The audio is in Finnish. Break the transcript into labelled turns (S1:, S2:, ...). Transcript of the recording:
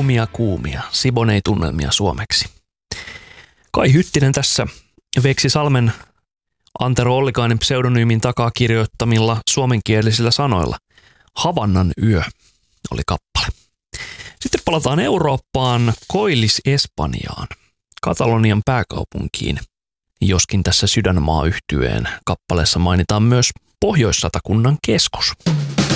S1: kuumia Siboney-tunnelmia suomeksi. Kai Hyttinen tässä Veksi Salmen Antero Ollikainen pseudonyymin takaa kirjoittamilla suomenkielisillä sanoilla. Havannan yö oli kappale. Sitten palataan Eurooppaan, Koillis-Espanjaan, Katalonian pääkaupunkiin, joskin tässä Sydänmaa-yhtyeen kappaleessa mainitaan myös Pohjois-Satakunnan keskus.